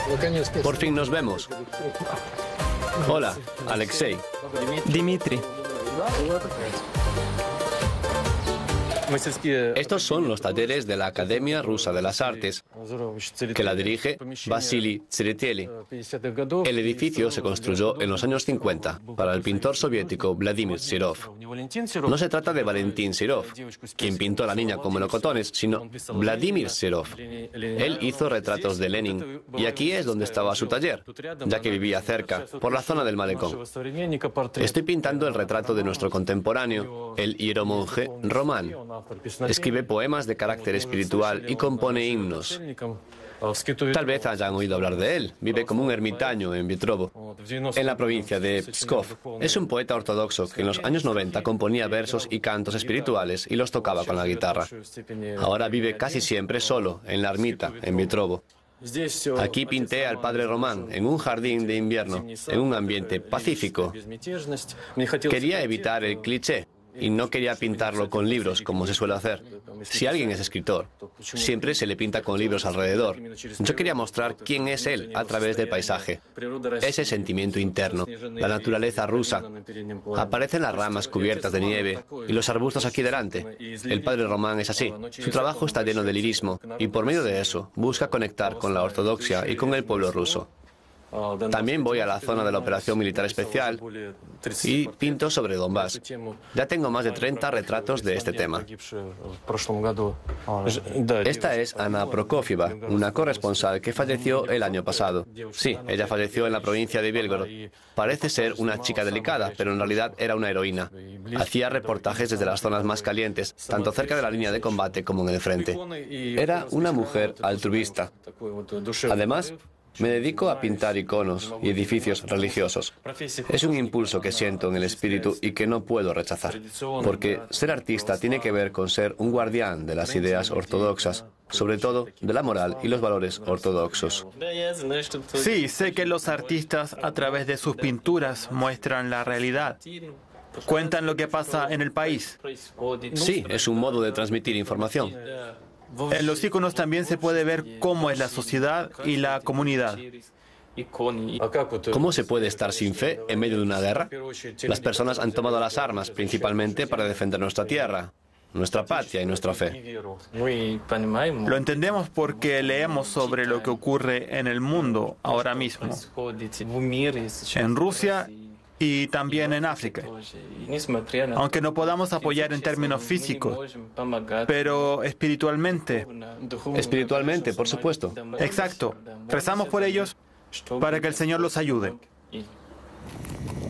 Por fin nos vemos. Hola, Alexei. Dmitri. Estos son los talleres de la Academia Rusa de las Artes, que la dirige Vasily Tsereteli. El edificio se construyó en los años 50 para el pintor soviético Vladimir Serov. No se trata de Valentín Serov, quien pintó a la niña con melocotones, sino Vladimir Serov. Él hizo retratos de Lenin, y aquí es donde estaba su taller, ya que vivía cerca, por la zona del malecón. Estoy pintando el retrato de nuestro contemporáneo, el hieromonje Román. Escribe poemas de carácter espiritual y compone himnos. Tal vez hayan oído hablar de él. Vive como un ermitaño en Vietrovo, en la provincia de Pskov. Es un poeta ortodoxo que en los años 90 componía versos y cantos espirituales y los tocaba con la guitarra. Ahora vive casi siempre solo, en la ermita, en Vietrovo. Aquí pinté al padre Román en un jardín de invierno, en un ambiente pacífico. Quería evitar el cliché y no quería pintarlo con libros, como se suele hacer. Si alguien es escritor, siempre se le pinta con libros alrededor. Yo quería mostrar quién es él a través del paisaje. Ese sentimiento interno, la naturaleza rusa. Aparecen las ramas cubiertas de nieve y los arbustos aquí delante. El padre Román es así. Su trabajo está lleno de lirismo y por medio de eso busca conectar con la ortodoxia y con el pueblo ruso. También voy a la zona de la operación militar especial y pinto sobre Donbass. Ya tengo más de 30 retratos de este tema. Esta es Ana Prokofyeva, una corresponsal que falleció el año pasado. Sí, ella falleció en la provincia de Bielgorod. Parece ser una chica delicada, pero en realidad era una heroína. Hacía reportajes desde las zonas más calientes, tanto cerca de la línea de combate como en el frente. Era una mujer altruista. Además, me dedico a pintar iconos y edificios religiosos. Es un impulso que siento en el espíritu y que no puedo rechazar, porque ser artista tiene que ver con ser un guardián de las ideas ortodoxas, sobre todo de la moral y los valores ortodoxos. Sí, sé que los artistas a través de sus pinturas muestran la realidad. Cuentan lo que pasa en el país. Sí, es un modo de transmitir información. En los iconos también se puede ver cómo es la sociedad y la comunidad. ¿Cómo se puede estar sin fe en medio de una guerra? Las personas han tomado las armas principalmente para defender nuestra tierra, nuestra patria y nuestra fe. Lo entendemos porque leemos sobre lo que ocurre en el mundo ahora mismo, en Rusia y también en África. Aunque no podamos apoyar en términos físicos, pero espiritualmente. Espiritualmente, por supuesto. Exacto. Rezamos por ellos para que el Señor los ayude.